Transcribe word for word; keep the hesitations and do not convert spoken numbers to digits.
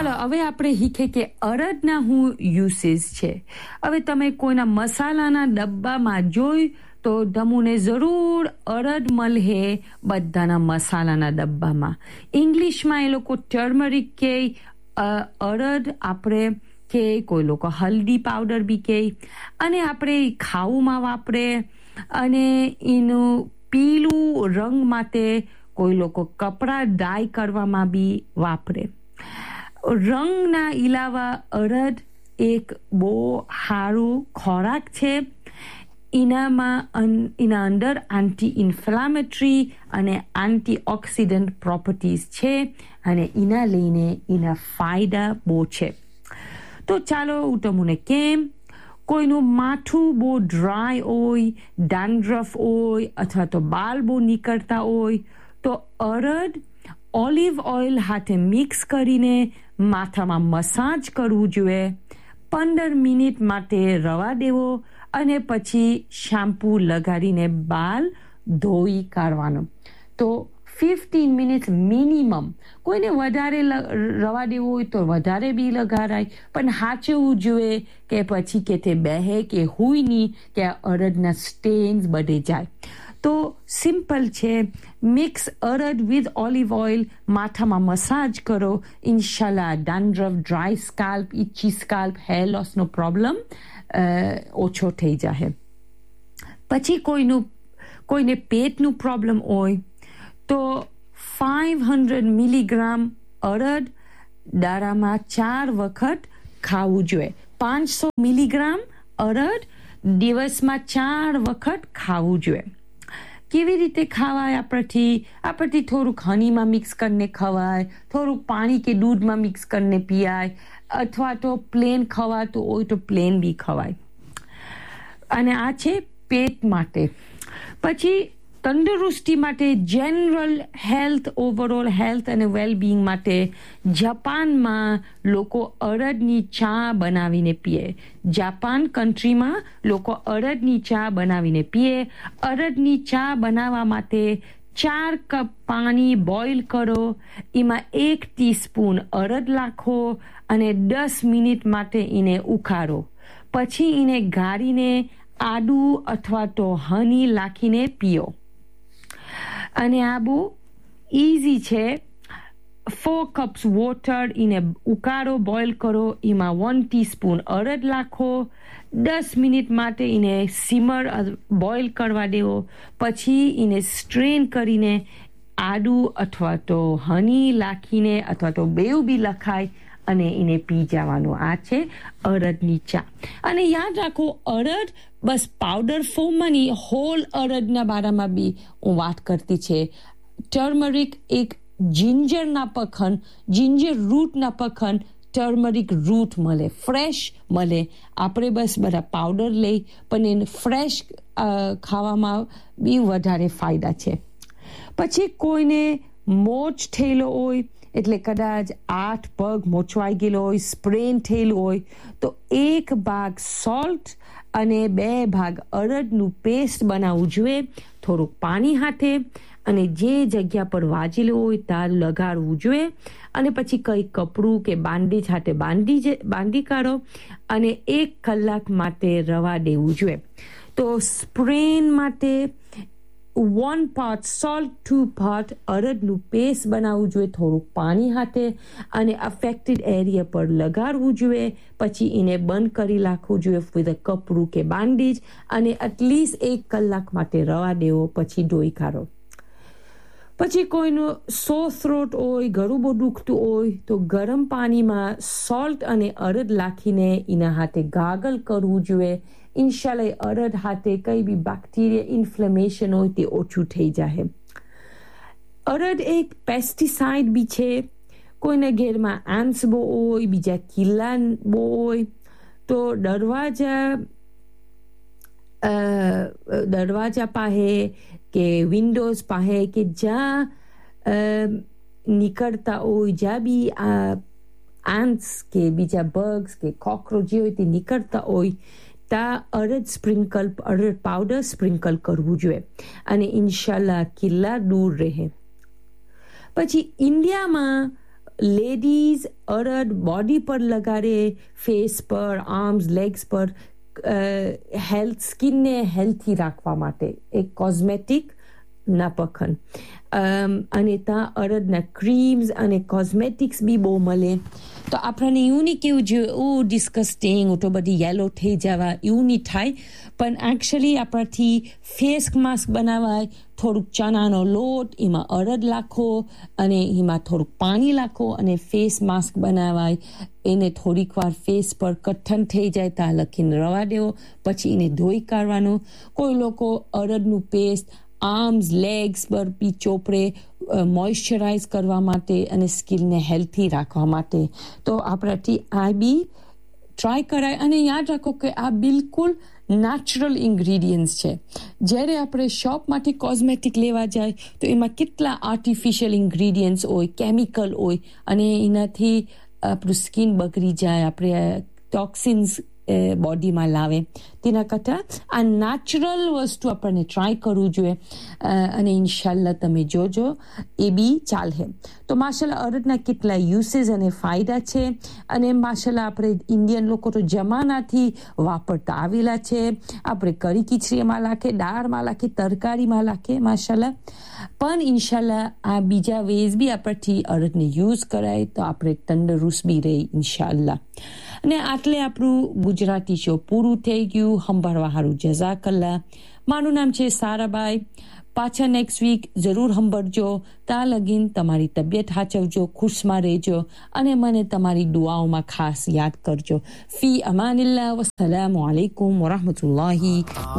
ચાલો હવે આપણે શીખે કે અડદના હું યુસીસ છે. હવે તમે કોઈના મસાલાના ડબ્બામાં જોઈ તો તમને જરૂર અડદ મળે બધાના મસાલાના ડબ્બામાં. ઇંગ્લિશમાં એ લોકો ટર્મરિક કે અડદ આપણે કે કોઈ લોકો હલ્દી પાવડર બી કે અને આપણે ખાવામાં વાપરે અને એનું પીળું રંગ માટે કોઈ લોકો કપડાં ડાય કરવામાં બી વાપરે. રંગના ઇલાવા અડદ એક બહુ સારું ખોરાક છે. એનામાં એના અંદર એન્ટી ઇન્ફ્લામેટરી અને એન્ટીઓક્સિડન્ટ પ્રોપર્ટીઝ છે અને એના લઈને એના ફાયદા બહુ છે. તો ચાલો હું તમને કેમ કોઈનું માથું બહુ ડ્રાય હોય, ડેન્ડ્રફ હોય અથવા તો બાલ બહુ નીકળતા હોય તો અડદ ઓલિવ ઓઇલ હાથે મિક્સ કરીને માથામાં મસાજ કરવું જોઈએ. પંદર મિનિટ માટે રવા દેવો અને પછી શેમ્પૂ લગાડીને બાલ ધોઈ કાઢવાનો. તો ફિફ્ટીન મિનિટ મિનિમમ. કોઈને વધારે રવા દેવું હોય તો વધારે બી લગાડાય, પણ સાચવવું જોઈએ કે પછી કે તે બેહે કે હોય નહીં કે અડદના સ્ટેન્સ બધે જાય. તો સિમ્પલ છે. મિક્સ અડદ વિથ ઓલિવ ઓઇલ, માથામાં મસાજ કરો. ઇન્શાલ્લાહ dandruff, dry scalp, ઇચી scalp, hair લોસનો problem ઓછો થઈ જાય. પછી કોઈનું કોઈને પેટનું પ્રોબ્લેમ હોય તો ફાઇવ હંડ્રેડ મિલીગ્રામ અડદ દાડામાં ચાર વખત ખાવું જોઈએ. પાંચસો મિલીગ્રામ અડદ દિવસમાં ચાર વખત ખાવું જોઈએ. કેવી રીતે ખાવાય આપણથી? આપણથી થોડુંક હનીમાં મિક્સ કરીને ખવાય, થોડુંક પાણી કે દૂધમાં મિક્સ કરીને પીવાય, અથવા તો પ્લેન ખવાતું હોય તો પ્લેન બી ખવાય. અને આ છે પેટ માટે. પછી તંદુરસ્તી માટે, જનરલ હેલ્થ, ઓવરઓલ હેલ્થ અને વેલબિંગ માટે જાપાનમાં લોકો અડદની ચા બનાવીને પીએ. જાપાન કન્ટ્રીમાં લોકો અડદની ચા બનાવીને પીએ. અડદની ચા બનાવવા માટે ચાર કપ પાણી બોઇલ કરો, એમાં એક ટીસ્પૂન અડદ નાખો અને દસ મિનિટ માટે એને ઉકાળો. પછી એને ગાળીને આદુ અથવા તો હની નાખીને પીઓ. અને આ બહુ ઇઝી છે. ફોર કપ્સ વોટર એને ઉકાળો, બોઇલ કરો, એમાં વન ટીસ્પૂન અડદ નાખો, દસ મિનિટ માટે એને સિમર બોઇલ કરવા દેવો. પછી એને સ્ટ્રેન કરીને આદુ અથવા તો હની નાખીને અથવા તો બેવ બી લખાય અને એને પી જવાનું. આ છે અડદની ચા. અને યાદ રાખો, અડદ બસ પાવડર ફોર્મમાં નહીં, હોલ અડદના બારામાં બી હું વાત કરતી છે. ટર્મરિક એક જિંજરના પખન, જિંજર રૂટના પખન ટર્મરિક રૂટ મળે, ફ્રેશ મળે. આપણે બસ બધા પાવડર લઈ, પણ એને ફ્રેશ ખાવામાં બી વધારે ફાયદા છે. પછી કોઈને મોચ થયેલો હોય, એટલે કદાચ આઠ પગ મોચવાઈ ગયેલો હોય, સ્પ્રેન થયેલું હોય, તો એક ભાગ સોલ્ટ અને બે ભાગ અડદનું પેસ્ટ બનાવવું જોઈએ. થોડુંક પાણી હાથે અને જે જગ્યા પર વાજેલું હોય ત્યાં લગાડવું જોઈએ. અને પછી કંઈ કપડું કે બાંધી સાથે બાંધી બાંધી કાઢો અને એક કલાક માટે રવા દેવું જોઈએ. તો સ્પ્રેન માટે one part salt, two part અડદનું paste બનાવવું જોઈએ થોડુંક પાણી હાથે અને અફેક્ટેડ એરિયા પર લગાડવું જોઈએ. પછી એને બંધ કરી રાખવું જોઈએ વિથ અ કપડું કે બાંધીજ અને એટલીસ્ટ એક કલાક માટે રવા દેવો. પછી ધોઈ કાઢો. પછી કોઈનું સો થ્રોટ હોય, ગળું બહુ દુખતું હોય તો ગરમ પાણીમાં સોલ્ટ અને અડદ નાખીને એના હાથે ગાગલ કરવું જોઈએ. ઇન્શાલ્લાહ અડદ હાથે કંઈ બી બેક્ટેરિયા ઇન્ફ્લેમેશન હોય તે ઓછું થઈ જાય. અડદ એક પેસ્ટિસાઇડ બી છે. કોઈના ઘેરમાં આંસ બહુ હોય, બીજા કિલ્લા બહુ હોય તો દરવાજા દરવાજા પાસે કે વિન્ડોઝ પાસે કે જ્યાં નીકળતા હોય, જ્યાં બી આ આંસ કે બીજા બગ્સ કે કોકરોચ જે હોય તે નીકળતા હોય ત્યાં અડદ સ્પ્રિંકલ, અડદ પાવડર સ્પ્રિંકલ કરવું જોઈએ અને ઇન્શાલ્લાહ કિલ્લા દૂર રહે. પછી ઇન્ડિયામાં લેડીઝ અરડ બોડી પર લગાડે, ફેસ પર, આર્મ્સ, લેગ્સ પર, હેલ્થ સ્કિનને હેલ્થી રાખવા માટે એક કોસ્મેટિક ના પખન અને ત્યાં અરડના ક્રીમ્સ અને કોસ્મેટિક્સ બી બહુ મળે. તો આપણને એવું નહીં કેવું જોઈએ ઓ ડિસ્કસ્ટિંગ તો બધી યેલો થઈ જવા, એવું નહીં થાય. પણ એકચ્યુઅલી આપણાથી ફેસ માસ્ક બનાવાય, થોડુંક ચણાનો લોટ, એમાં અરડ લાખો અને એમાં થોડુંક પાણી લાખો અને ફેસ માસ્ક બનાવાય. એને થોડીક વાર ફેસ પર કઠણ થઈ જાય ત્યાં લખીને રવા દેવો, પછી એને ધોઈ કાઢવાનું. કોઈ લોકો અરડનું પેસ્ટ આર્મ્સ, લેગ્સ પર બી ચોપડે મોઇશ્ચરાઇઝ કરવા માટે અને સ્કિનને હેલ્થી રાખવા માટે. તો આપણાથી આ બી ટ્રાય કરાય. અને યાદ રાખો કે આ બિલકુલ નેચરલ ઇન્ગ્રીડિયન્ટ્સ છે. જ્યારે આપણે શોપમાંથી કોસ્મેટિક લેવા જાય તો એમાં કેટલા આર્ટિફિશિયલ ઇન્ગ્રીડિયન્ટ્સ હોય, કેમિકલ હોય અને એનાથી આપણું સ્કિન બગડી જાય, આપણે ટોક્સિન્સ બોડીમાં લાવે. તેના કરતાં આ નેચરલ વસ્તુ આપણને ટ્રાય કરવું જોઈએ અને ઇન્શાલ્લાહ તમે જોજો એ બી ચાલે. તો માશાલ્લાહ અરડના કેટલા યુસીસ અને ફાયદા છે અને માશાલ્લાહ આપણે ઇન્ડિયન લોકો તો જમાનાથી વાપરતા આવેલા છે. આપણે કરી ખીચડીમાં લાખે, દાળમાં લાખે, તરકારીમાં લાખે માશાલ્લાહ. પણ ઇન્શાલ્લાહ આ બીજા વેઝ બી આપણથી અરડને યુઝ કરાય તો આપણે તંદુરસ્ત બી રહી ઇન્શાલ્લાહ. અને આટલે આપણું ગુજરાતી શો પૂરું થઈ ગયું. સંભાળવા સારું જઝાકલ્લા. મારું નામ છે સારાબાઈ. પાછા નેક્સ્ટ વીક જરૂર સંભાળજો. ત્યાં લગીન તમારી તબિયત સાચવજો, ખુશમાં રહેજો અને મને તમારી દુઆઓમાં ખાસ યાદ કરજો. ફી અમાનિલ્લાહ. વસ્સલામુ અલૈકુમ વરહમતુલ્લાહી